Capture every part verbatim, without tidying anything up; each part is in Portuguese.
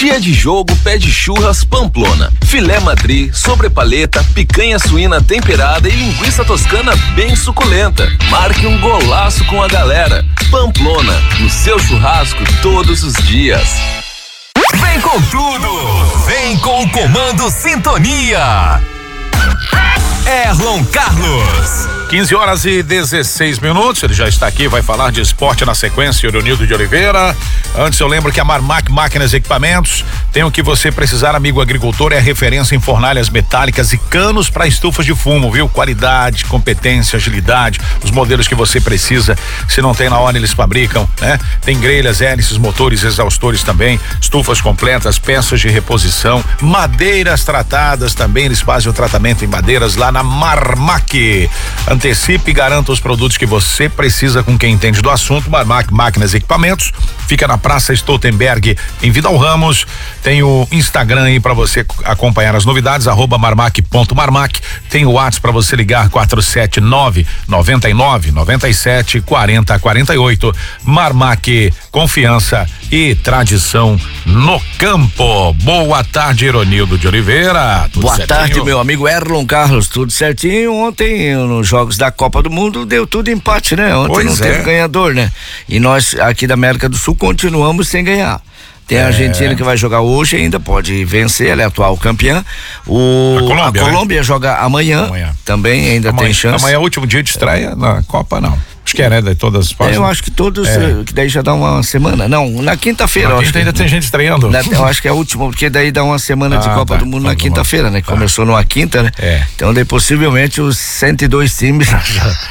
Dia de jogo pede churras Pamplona, filé madri, sobrepaleta, picanha suína temperada e linguiça toscana bem suculenta. Marque um golaço com a galera. Pamplona, no seu churrasco todos os dias. Vem com tudo, vem com o comando Sintonia. Erlon Carlos. quinze horas e dezesseis minutos, ele já está aqui, vai falar de esporte na sequência, Eronildo de Oliveira. Antes eu lembro que a Marmac Máquinas e Equipamentos tem o que você precisar, amigo agricultor, é a referência em fornalhas metálicas e canos para estufas de fumo, viu? Qualidade, competência, agilidade, os modelos que você precisa, se não tem na hora eles fabricam, né? Tem grelhas, hélices, motores, exaustores também, estufas completas, peças de reposição, madeiras tratadas também, eles fazem o tratamento em madeiras lá na Marmac. Antecipe e garanta os produtos que você precisa com quem entende do assunto. Marmac Máquinas e Equipamentos fica na Praça Stoltenberg em Vidal Ramos. Tem o Instagram aí para você acompanhar as novidades, arroba marmac ponto marmac. Tem o WhatsApp para você ligar quatro sete nove, nove nove, nove sete, quatro zero quatro oito. Marmac, confiança e tradição no campo. Boa tarde, Eronildo de Oliveira. Tudo Boa certinho? Tarde, meu amigo Erlon Carlos, tudo certinho. Ontem, nos jogos da Copa do Mundo, deu tudo empate, né? Ontem pois não é. Teve ganhador, né? E nós, aqui da América do Sul, continuamos sem ganhar. Tem a Argentina é. que vai jogar hoje, ainda pode vencer, ela é atual campeã. O, a Colômbia, a Colômbia né? joga amanhã, amanhã, também ainda amanhã, tem chance. Amanhã é o último dia de estreia na Copa, não. Acho que é, né? De todas as partes. Eu acho que todos, é. que daí já dá uma semana. Não, na quinta-feira. Na quinta quinta ainda que, tem gente estreando. Na, eu acho que é o último, porque daí dá uma semana ah, de Copa tá, do Mundo na quinta-feira, né? Tá. Começou numa quinta, né? É. Então daí possivelmente os cento e dois times já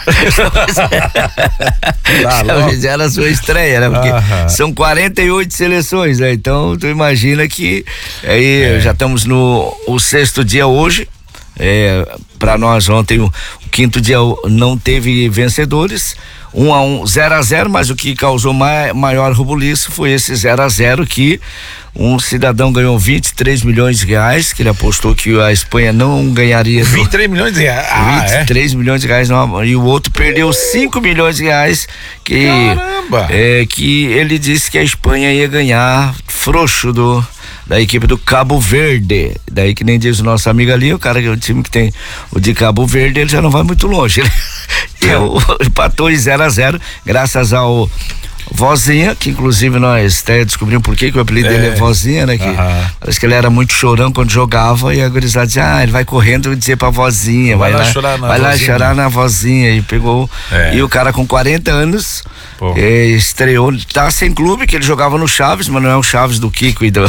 fizeram a sua estreia, né? Porque ah, são quarenta e oito seleções, né? Então tu imagina que aí é. já estamos no o sexto dia hoje. É, para nós ontem o, o quinto dia não teve vencedores, um a um, zero a zero, mas o que causou mai, maior rebuliço foi esse zero a zero que um cidadão ganhou vinte e três milhões de reais, que ele apostou que a Espanha não ganharia. vinte e três milhões de reais? Ah, vinte e três é? milhões de reais, não, e o outro perdeu cinco milhões de reais, que, caramba! É, que ele disse que a Espanha ia ganhar frouxo do da equipe do Cabo Verde, daí que nem diz o nosso amigo ali, o cara que é o time que tem o de Cabo Verde, ele já não vai muito longe, né? E eu, empatou em zero a zero, graças ao Vozinha, que inclusive nós até descobrimos por que que o apelido é. dele é Vozinha, né? Que uh-huh. parece que ele era muito chorão quando jogava, e a gurizada dizia, ah, ele vai correndo e dizer pra Vozinha, vai, vai lá, chorar na vai vozinha. lá chorar na Vozinha, e pegou, é. e o cara com quarenta anos, é, estreou, tá sem clube, que ele jogava no Chaves, mas não é o Chaves do Kiko e do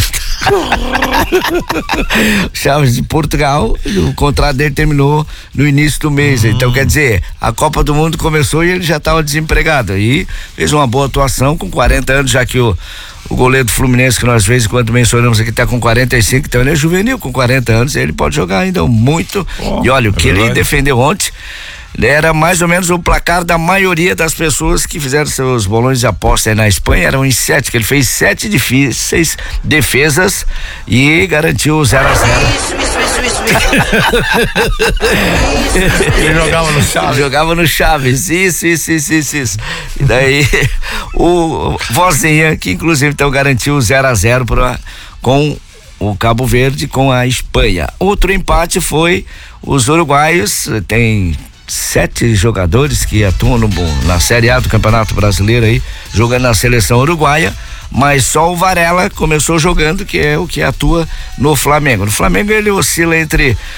Chaves de Portugal, o contrato dele terminou no início do mês, hum. então quer dizer, a Copa do Mundo começou e ele já estava desempregado, e fez uma boa atuação com quarenta anos, já que o o goleiro do Fluminense, que nós de vez em quando mencionamos aqui, tá com quarenta e cinco, então ele é juvenil, com quarenta anos, ele pode jogar ainda muito, oh, e olha, o que é ele defendeu ontem era mais ou menos o placar da maioria das pessoas que fizeram seus bolões de aposta aí na Espanha, eram em sete, que ele fez sete difíceis defesas e garantiu zero a zero. Isso, isso, isso, isso. Ele jogava no Chaves. Jogava no Chaves, isso, isso, isso, isso, isso. E daí o Vozinha, que inclusive então garantiu zero a zero pra, com o Cabo Verde, com a Espanha. Outro empate foi os uruguaios, tem sete jogadores que atuam no, na Série A do Campeonato Brasileiro aí, jogando na seleção uruguaia, mas só o Varela começou jogando, que é o que atua no Flamengo. No Flamengo ele oscila entre